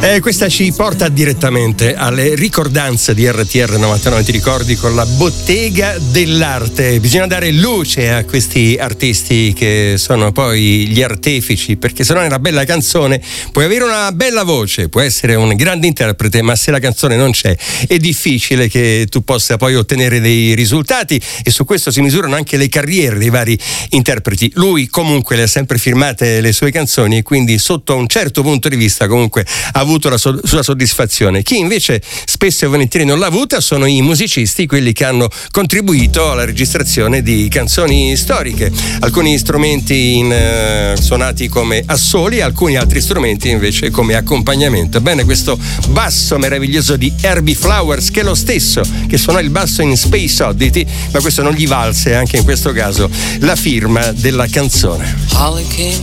Questa ci porta direttamente alle ricordanze di RTR 99, ti ricordi, con la bottega dell'arte. Bisogna dare luce a questi artisti che sono poi gli artefici, perché se non è una bella canzone puoi avere una bella voce, puoi essere un grande interprete, ma se la canzone non c'è è difficile che tu possa poi ottenere dei risultati, e su questo si misurano anche le carriere dei vari interpreti. Lui comunque le ha sempre firmate le sue canzoni, e quindi sotto un certo punto di vista comunque ha avuto la sua soddisfazione. Chi invece spesso e volentieri non l'ha avuta sono i musicisti, quelli che hanno contribuito alla registrazione di canzoni storiche. Alcuni strumenti suonati come assoli, alcuni altri strumenti invece come accompagnamento. Bene, questo basso meraviglioso di Herbie Flowers, che è lo stesso che suonò il basso in Space Oddity, ma questo non gli valse anche in questo caso la firma della canzone. Holly came